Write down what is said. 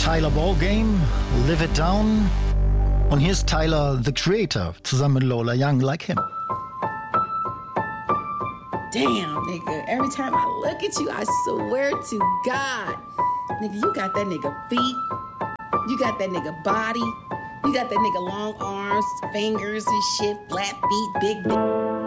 Tyler Ballgame, Live It Down. Und hier ist Tyler, the Creator, zusammen mit Lola Young, Like Him. Damn, nigga, every time I look at you, I swear to God, nigga, you got that nigga feet, you got that nigga body, you got that nigga long arms, fingers and shit, flat feet, big dick.